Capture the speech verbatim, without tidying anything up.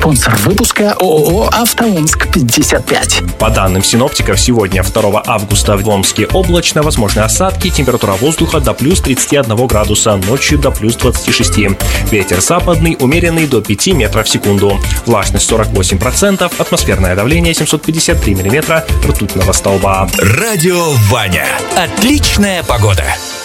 Спонсор выпуска ООО «АвтоОмск пятьдесят пять». По данным синоптиков, сегодня, второго августа, в Омске облачно, возможны осадки, температура воздуха до плюс тридцати одного градуса, ночью до плюс двадцати шести. Ветер западный, умеренный до пяти метров в секунду. Влажность сорок восемь процентов, атмосферное давление семьсот пятьдесят три миллиметра ртутного столба. Радио Ваня. Отличная погода.